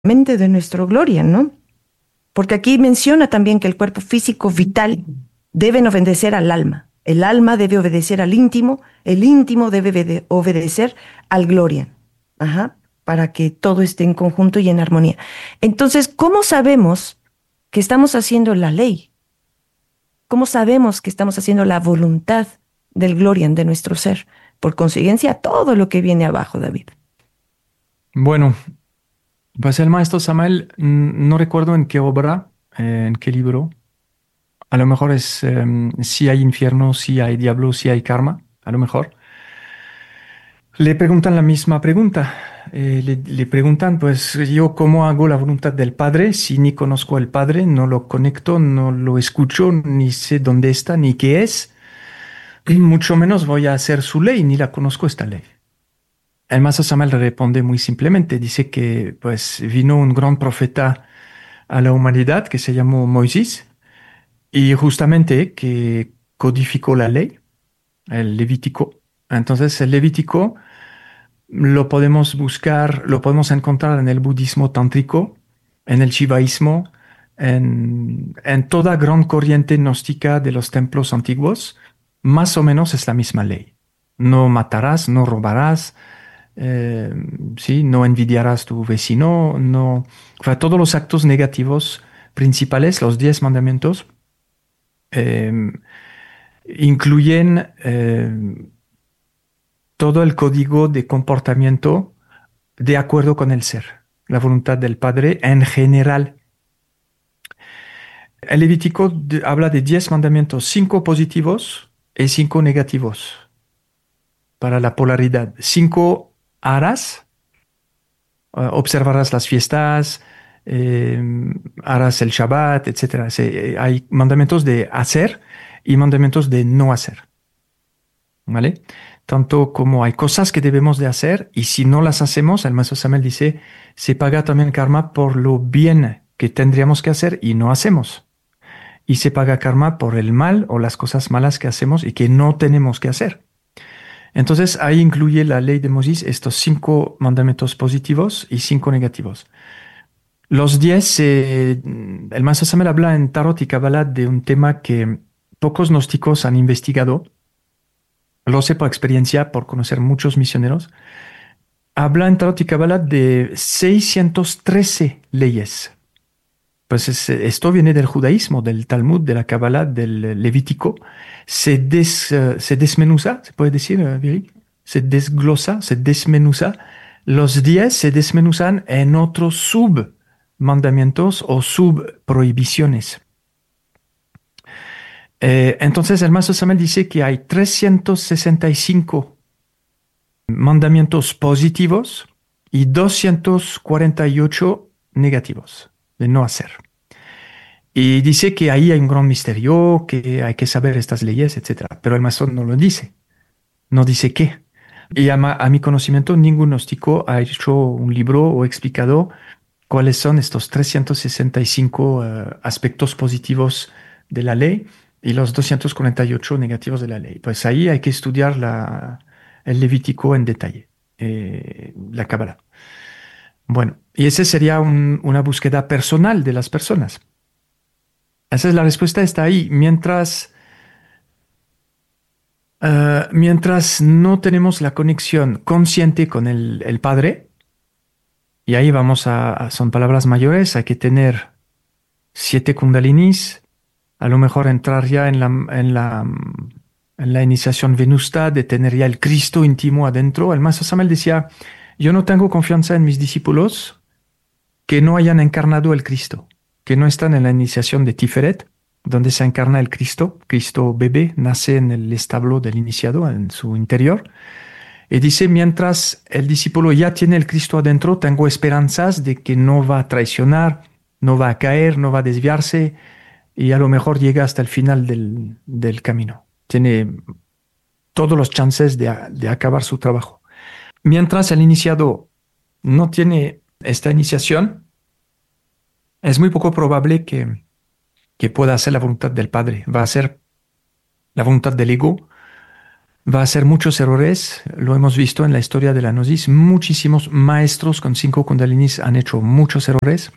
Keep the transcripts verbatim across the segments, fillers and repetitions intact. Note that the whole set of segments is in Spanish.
mente de nuestro gloria, ¿no? Porque aquí menciona también que el cuerpo físico vital debe obedecer al alma. El alma debe obedecer al íntimo, el íntimo debe obede- obedecer al gloria. Ajá, para que todo esté en conjunto y en armonía. Entonces, ¿cómo sabemos que estamos haciendo la ley? ¿Cómo sabemos que estamos haciendo la voluntad del gloria de nuestro ser? Por consiguiencia, todo lo que viene abajo, David. Bueno, pues el maestro Samael, mm, no recuerdo en qué obra, eh, en qué libro. A lo mejor es em, si hay infierno, si hay diablo, si hay karma, a lo mejor. Le preguntan la misma pregunta. Eh, le, le preguntan, pues yo cómo hago la voluntad del Padre si ni conozco al Padre, no lo conecto, no lo escucho, ni sé dónde está, ni qué es, y mucho menos voy a hacer su ley, ni la conozco esta ley. El maestro Samael responde muy simplemente, dice que pues vino un gran profeta a la humanidad que se llamó Moisés y justamente que codificó la ley, el Levítico. Entonces el Levítico lo podemos buscar, lo podemos encontrar en el budismo tántrico, en el shivaísmo, en, en toda gran corriente gnóstica de los templos antiguos, más o menos es la misma ley. No matarás, no robarás, eh, sí, no envidiarás a tu vecino, no, o sea, todos los actos negativos principales, los diez mandamientos, eh, incluyen eh, todo el código de comportamiento de acuerdo con el ser, la voluntad del Padre en general. El Levítico de- habla de diez mandamientos, cinco positivos y cinco negativos para la polaridad. Cinco harás, eh, observarás las fiestas, eh, harás el Shabbat, etcétera. Se- hay mandamientos de hacer y mandamientos de no hacer, ¿vale? Tanto como hay cosas que debemos de hacer y si no las hacemos, el maestro Samuel dice, se paga también karma por lo bien que tendríamos que hacer y no hacemos. Y se paga karma por el mal o las cosas malas que hacemos y que no tenemos que hacer. Entonces ahí incluye la ley de Moisés estos cinco mandamientos positivos y cinco negativos. Los diez, eh, el maestro Samuel habla en Tarot y Kabbalah de un tema que pocos gnósticos han investigado. Lo sé por experiencia, por conocer muchos misioneros. Habla en Tarot y Kabbalah de seiscientas trece leyes. Pues es- esto viene del judaísmo, del Talmud, de la Kabbalah, del Levítico. Se, des, eh, se desmenuza, se puede decir, eh, Viri? Se desglosa, se desmenuza. Los diez se desmenuzan en otros submandamientos o subprohibiciones. Eh, entonces el Maestro Samuel dice que hay trescientos sesenta y cinco mandamientos positivos y doscientos cuarenta y ocho negativos de no hacer. Y dice que ahí hay un gran misterio, que hay que saber estas leyes, etcétera. Pero el maestro no lo dice, no dice qué. Y a, ma- a mi conocimiento, ningún gnóstico ha hecho un libro o explicado cuáles son estos trescientos sesenta y cinco eh, aspectos positivos de la ley y los doscientos cuarenta y ocho negativos de la ley. Pues ahí hay que estudiar la, el Levítico en detalle, eh, la Cábala. Bueno, y esa sería un- una búsqueda personal de las personas. Esa es la respuesta, está ahí. Mientras, eh, mientras no tenemos la conexión consciente con el, el Padre, y ahí vamos a, a- son palabras mayores, hay que tener siete kundalinis, a lo mejor entrar ya en la, en la, en la iniciación venusta, de tener ya el Cristo íntimo adentro. El Maestro Samuel decía, yo no tengo confianza en mis discípulos que no hayan encarnado el Cristo, que no están en la iniciación de Tiferet, donde se encarna el Cristo. Cristo bebé nace en el establo del iniciado, en su interior. Y dice, mientras el discípulo ya tiene el Cristo adentro, tengo esperanzas de que no va a traicionar, no va a caer, no va a desviarse y a lo mejor llega hasta el final del, del camino. Tiene todos los chances de, de acabar su trabajo. Mientras el iniciado no tiene esta iniciación, es muy poco probable que, que pueda hacer la voluntad del Padre. Va a ser la voluntad del ego, va a hacer muchos errores. Lo hemos visto en la historia de la Gnosis. Muchísimos maestros con cinco kundalinis han hecho muchos errores.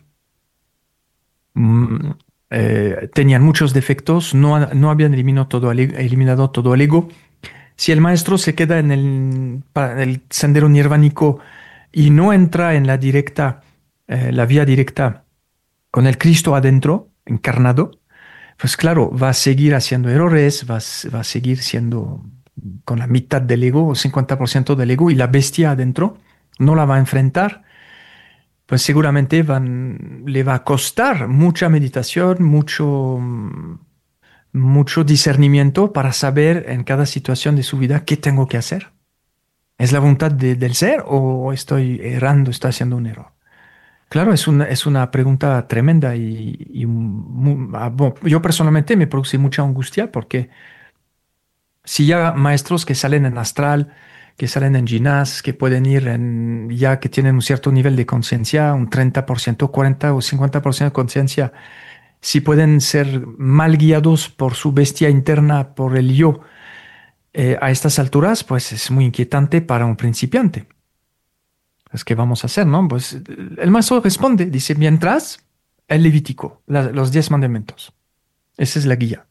Mm, eh, tenían muchos defectos, no, ha- no habían eliminado todo, el, e- eliminado todo el ego. Si el maestro se queda en el, pa- el sendero nirvánico y no entra en la directa, eh, la vía directa con el Cristo adentro, encarnado, pues claro, va a seguir haciendo errores, va a, s- va a seguir siendo con la mitad del ego o cincuenta por ciento del ego y la bestia adentro no la va a enfrentar, pues seguramente van, le va a costar mucha meditación, mucho, mm, mucho discernimiento para saber en cada situación de su vida qué tengo que hacer. ¿Es la voluntad de- del ser o estoy errando, estoy haciendo un error? Claro, es una, es una pregunta tremenda y, y mu- ah, bueno, yo personalmente me produce mucha angustia porque si ya maestros que salen en astral, que salen en ginás, que pueden ir en, ya que tienen un cierto nivel de conciencia, un treinta por ciento, cuarenta o cincuenta por ciento de conciencia, si pueden ser mal guiados por su bestia interna, por el yo, eh, a estas alturas, pues es muy inquietante para un principiante. Pues, ¿qué vamos a hacer, no? Pues el maestro responde, dice, mientras el Levítico, la- los diez mandamientos. Esa es la guía.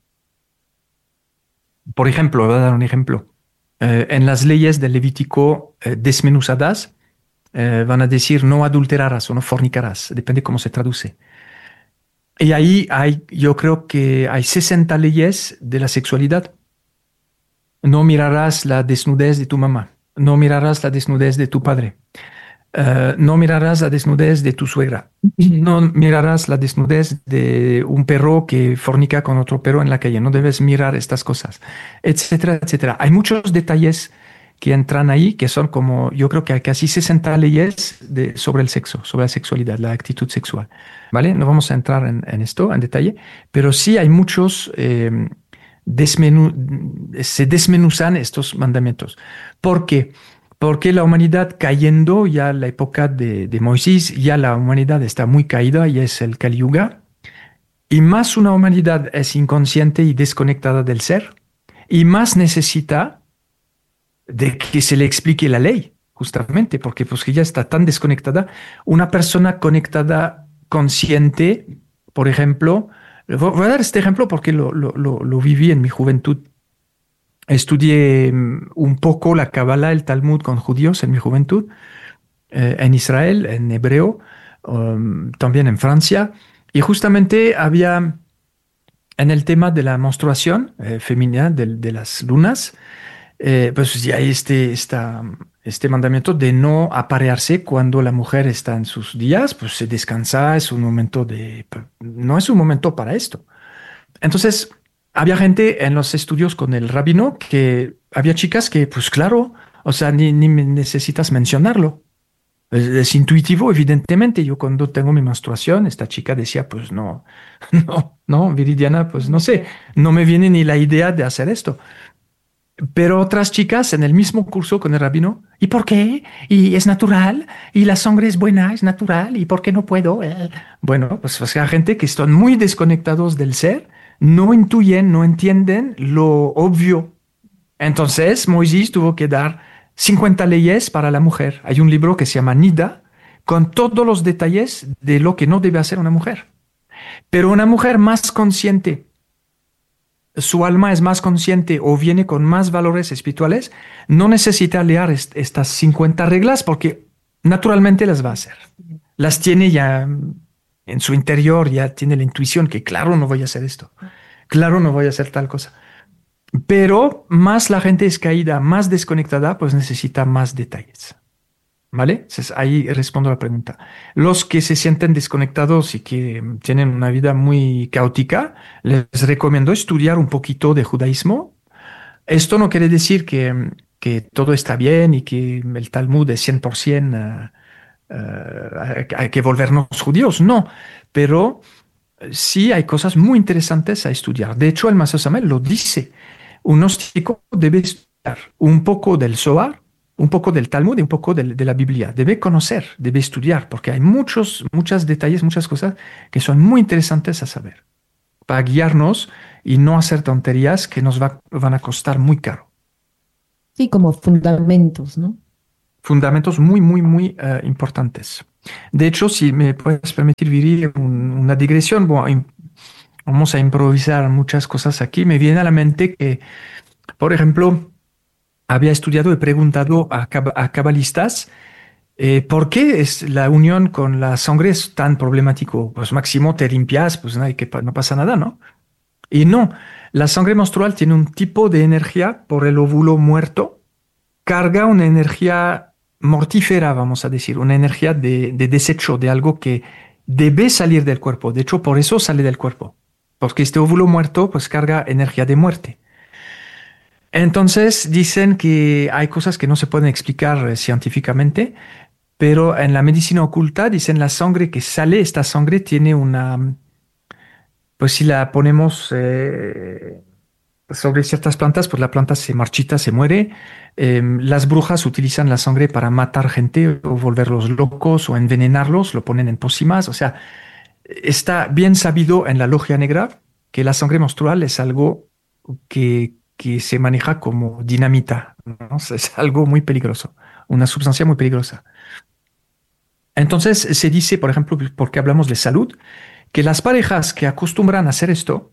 Por ejemplo, voy a dar un ejemplo. Eh, en las leyes del Levítico eh, desmenuzadas, eh, van a decir no adulterarás o no fornicarás, depende cómo se traduce. Y ahí hay, yo creo que hay sesenta leyes de la sexualidad. No mirarás la desnudez de tu mamá, no mirarás la desnudez de tu padre, eh, no mirarás la desnudez de tu suegra, no mirarás la desnudez de un perro que fornica con otro perro en la calle, no debes mirar estas cosas, etcétera, etcétera. Hay muchos detalles que entran ahí, que son como, yo creo que hay casi sesenta leyes de, sobre el sexo, sobre la sexualidad, la actitud sexual, ¿vale? No vamos a entrar en, en esto en detalle, pero sí hay muchos, eh, desmenu- se desmenuzan estos mandamientos. ¿Por qué? Porque la humanidad cayendo, ya la época de, de Moisés, ya la humanidad está muy caída y es el Kali Yuga, y más una humanidad es inconsciente y desconectada del ser, y más necesita de que se le explique la ley, justamente, porque pues que ya está tan desconectada. Una persona conectada, consciente, por ejemplo, voy voy a dar este ejemplo porque lo, lo, lo, lo viví en mi juventud. Estudié mm, un poco la Kabbalah, el Talmud con judíos en mi juventud, eh, en Israel, en hebreo, um, también en Francia, y justamente había en el tema de la menstruación eh, femenina de, de las lunas, eh, pues ya hay este, esta, este mandamiento de no aparearse cuando la mujer está en sus días, pues se descansa, es un momento de, no es un momento para esto. Entonces, había gente en los estudios con el rabino que había chicas que, pues claro, o sea, ni, ni me necesitas mencionarlo. Es, es intuitivo, evidentemente. Yo cuando tengo mi menstruación, esta chica decía, pues no, no, no, Viridiana, pues no sé, no me viene ni la idea de hacer esto. Pero otras chicas en el mismo curso con el rabino, ¿y por qué? ¿Y es natural? ¿Y la sangre es buena, es natural? ¿Y por qué no puedo? Eh, Bueno, pues o sea, gente que están muy desconectados del ser, no intuyen, no entienden lo obvio. Entonces, Moisés tuvo que dar cincuenta leyes para la mujer. Hay un libro que se llama Nida, con todos los detalles de lo que no debe hacer una mujer. Pero una mujer más consciente, su alma es más consciente o viene con más valores espirituales, no necesita leer est- estas cincuenta reglas porque naturalmente las va a hacer. Las tiene ya en su interior, ya tiene la intuición que claro, no voy a hacer esto, claro, no voy a hacer tal cosa. Pero más la gente es caída, más desconectada, pues necesita más detalles. ¿Vale? Entonces, ahí respondo a la pregunta. Los que se sienten desconectados y que mm, tienen una vida muy caótica, les recomiendo estudiar un poquito de judaísmo. Esto no quiere decir que, mm, que todo está bien y que el Talmud es cien por ciento, eh, eh, hay que volvernos judíos, no, pero eh, sí hay cosas muy interesantes a estudiar. De hecho, el Maestro Samuel lo dice. Un gnóstico debe estudiar un poco del Zohar, un poco del Talmud y un poco del- de la Biblia. Debe conocer, debe estudiar, porque hay muchos, muchos detalles, muchas cosas que son muy interesantes a saber, para guiarnos y no hacer tonterías que nos va- van a costar muy caro. Sí, como fundamentos, ¿no? Fundamentos muy, muy, muy eh, importantes. De hecho, si me puedes permitir, Viri, un- una digresión, bueno, im- vamos a improvisar muchas cosas aquí. Me viene a la mente que, por ejemplo, había estudiado y preguntado a, cab- a cabalistas eh, por qué es la unión con la sangre es tan problemático. Pues máximo te limpias, pues no, hay que, pa- no pasa nada, ¿no? Y no, la sangre menstrual tiene un tipo de energía por el óvulo muerto, carga una energía mortífera, vamos a decir, una energía de, de desecho, de algo que debe salir del cuerpo. De hecho, por eso sale del cuerpo, porque este óvulo muerto pues carga energía de muerte. Entonces dicen que hay cosas que no se pueden explicar eh, científicamente, pero en la medicina oculta dicen la sangre que sale, esta sangre tiene una, pues si la ponemos eh, sobre ciertas plantas, pues la planta se marchita, se muere. Eh, las brujas utilizan la sangre para matar gente o volverlos locos o envenenarlos, lo ponen en pócimas. O sea, está bien sabido en la logia negra que la sangre menstrual es algo que, que se maneja como dinamita, ¿no? O sea, es algo muy peligroso, una sustancia muy peligrosa. Entonces se dice, por ejemplo, porque hablamos de salud, que las parejas que acostumbran a hacer esto,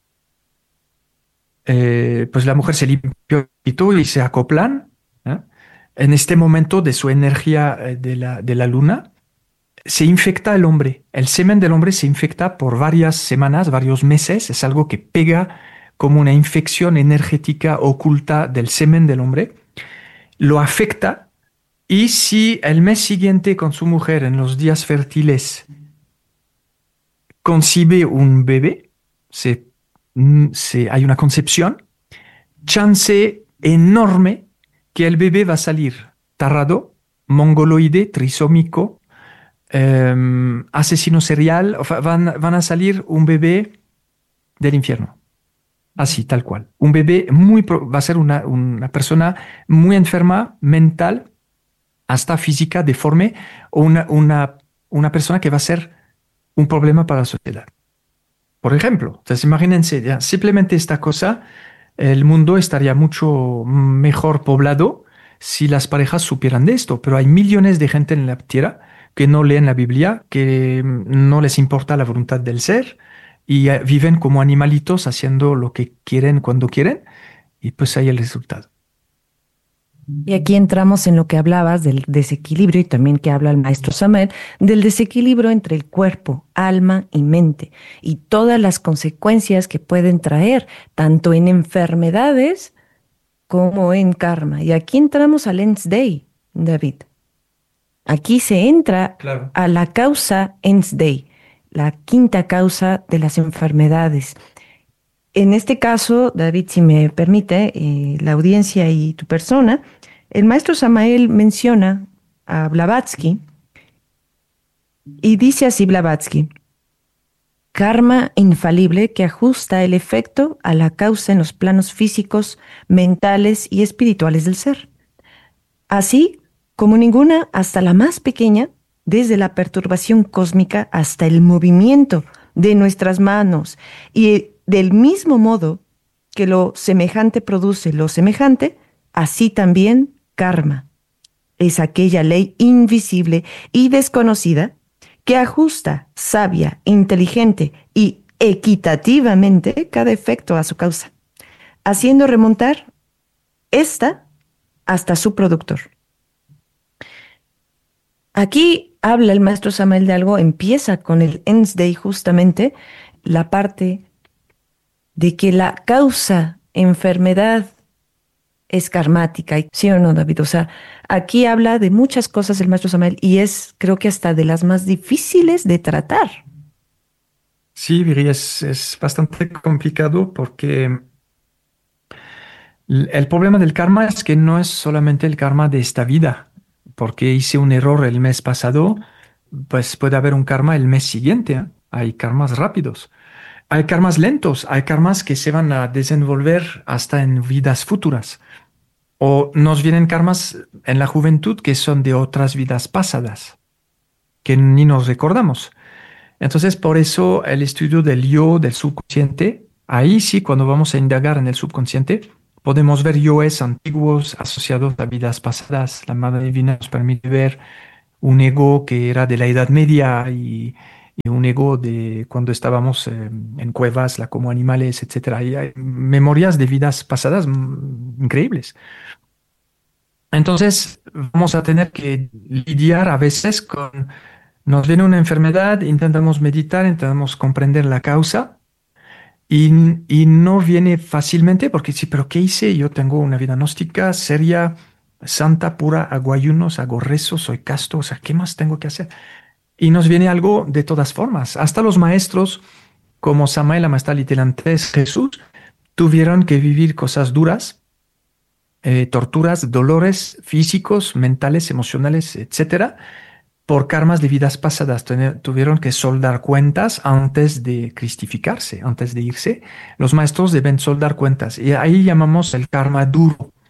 eh, pues la mujer se limpia un poquito y se acoplan, ¿eh? En este momento de su energía eh, de la, de la luna, se infecta el hombre. El semen del hombre se infecta por varias semanas, varios meses. Es algo que pega como una infección energética oculta del semen del hombre. Lo afecta y si el mes siguiente con su mujer en los días fértiles concibe un bebé, se, mm, se- hay una concepción, chance enorme que el bebé va a salir tarado, mongoloide, trisómico, eh, asesino serial, o sea, van, van a salir un bebé del infierno. Así, tal cual. Un bebé muy, pro- va a ser una, una persona muy enferma, mental, hasta física, deforme, o una, una, una persona que va a ser un problema para la sociedad. Por ejemplo, entonces imagínense, ya, simplemente esta cosa, el mundo estaría mucho mejor poblado si las parejas supieran de esto, pero hay millones de gente en la tierra que no leen la Biblia, que mm, no les importa la voluntad del ser y eh, viven como animalitos haciendo lo que quieren cuando quieren y pues ahí el resultado. Y aquí entramos en lo que hablabas del desequilibrio y también que habla el maestro Samuel, del desequilibrio entre el cuerpo, alma y mente y todas las consecuencias que pueden traer, tanto en enfermedades como en karma. Y aquí entramos al Ens Dei, David. Aquí se entra Claro. a la causa Ens Dei, la quinta causa de las enfermedades. En este caso, David, si me permite, eh, la audiencia y tu persona, el maestro Samael menciona a Blavatsky y dice así Blavatsky, karma infalible que ajusta el efecto a la causa en los planos físicos, mentales y espirituales del ser. Así como ninguna, hasta la más pequeña, desde la perturbación cósmica hasta el movimiento de nuestras manos y del mismo modo que lo semejante produce lo semejante, así también karma. Es aquella ley invisible y desconocida que ajusta sabia, inteligente y equitativamente cada efecto a su causa, haciendo remontar esta hasta su productor. Aquí habla el maestro Samael de algo, empieza con el Ens Dei justamente, la parte de que la causa enfermedad es karmática, ¿sí o no, David? O sea, aquí habla de muchas cosas el maestro Samael y es, creo que hasta de las más difíciles de tratar. Sí, Viri, es, es bastante complicado porque l- el problema del karma es que no es solamente el karma de esta vida, porque hice un error el mes pasado, pues puede haber un karma el mes siguiente, ¿eh? Hay karmas rápidos. Hay karmas lentos, hay karmas que se van a desenvolver hasta en vidas futuras. O nos vienen karmas en la juventud que son de otras vidas pasadas, que ni nos recordamos. Entonces, por eso el estudio del yo, del subconsciente, ahí sí, cuando vamos a indagar en el subconsciente, podemos ver yoes antiguos asociados a vidas pasadas. La Madre Divina nos permite ver un ego que era de la Edad Media y, y un ego de cuando estábamos eh, en cuevas, la, como animales, etcétera. Y hay memorias de vidas pasadas mm, increíbles. Entonces, vamos a tener que lidiar a veces con, nos viene una enfermedad, intentamos meditar, intentamos comprender la causa y, y no viene fácilmente porque sí, pero ¿qué hice? Yo tengo una vida gnóstica, seria, santa, pura, hago ayunos, hago rezos, soy casto, o sea, ¿qué más tengo que hacer? Y nos viene algo de todas formas. Hasta los maestros, como Samael Amastali antes Jesús, tuvieron que vivir cosas duras, eh, torturas, dolores físicos, mentales, emocionales, etcétera, por karmas de vidas pasadas. Tene- Tuvieron que soldar cuentas antes de cristificarse, antes de irse. Los maestros deben soldar cuentas y ahí llamamos el karma duro.